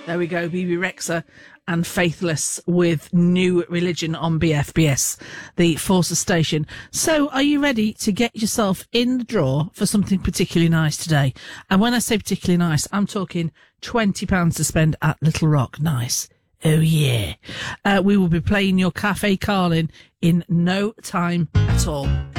There we go, BB Rexa and Faithless with New Religion on BFBS, the Forces station. So are you ready to get yourself in the draw for something particularly nice today? And when I say particularly nice, I'm talking £20 to spend at Little Rock. Nice. Oh, yeah. We will be playing your Cafe Carlin in no time at all.